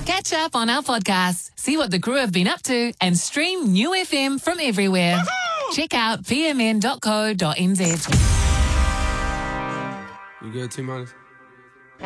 Catch up on our podcasts, see what the crew have been up to, and stream New FM from everywhere. Woohoo! Check out pmn.co.nz. You good, T-Minus?